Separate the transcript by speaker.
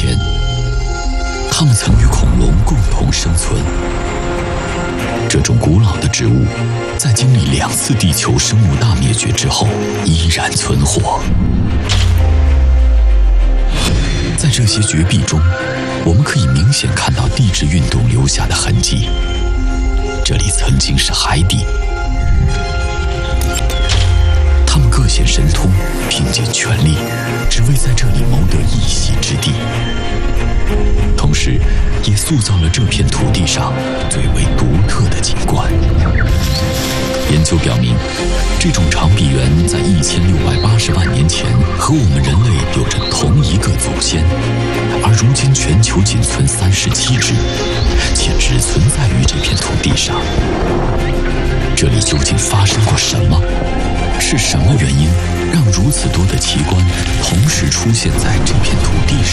Speaker 1: 前，它们曾与恐龙共同生存。这种古老的植物，在经历2次地球生物大灭绝之后，依然存活。在这些绝壁中，我们可以明显看到地质运动留下的痕迹。这里曾经是海底，他们各显神通，拼尽全力，只为在这里谋得一席之地。同时，也塑造了这片土地上最为独特的景观。研究表明，这种长臂猿在1680万年前和我们人类有着同一个祖先，而如今全球仅存37只，且只存在于这片土地上。这里究竟发生过什么？是什么原因让如此多的奇观同时出现在这片土地上？